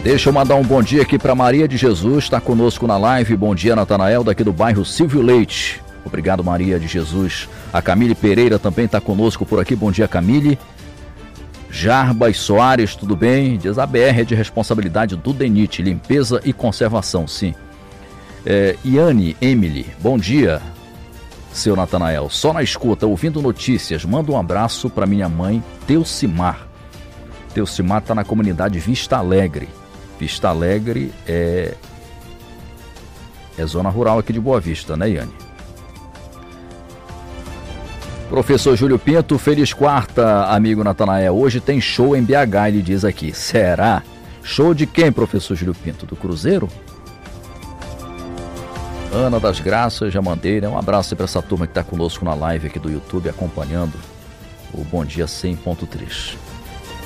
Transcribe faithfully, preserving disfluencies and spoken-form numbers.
Deixa eu mandar um bom dia aqui para Maria de Jesus, está conosco na live. Bom dia, Natanael, daqui do bairro Silvio Leite. Obrigado, Maria de Jesus. A Camille Pereira também está conosco por aqui. Bom dia, Camille. Jarbas Soares, tudo bem? Diz a B R é de responsabilidade do DENIT, limpeza e conservação, sim. É, Iane Emily, bom dia, seu Natanael. Só na escuta, ouvindo notícias. Manda um abraço para minha mãe, Teucimar. Teucimar está na comunidade Vista Alegre. Vista Alegre é, é zona rural aqui de Boa Vista, né, Iane? Professor Júlio Pinto, feliz quarta, amigo Natanael. Hoje tem show em B H, ele diz aqui. Será? Show de quem, professor Júlio Pinto? Do Cruzeiro? Ana das Graças, já mandei, né? Um abraço para essa turma que está conosco na live aqui do YouTube, acompanhando o Bom Dia cem ponto três.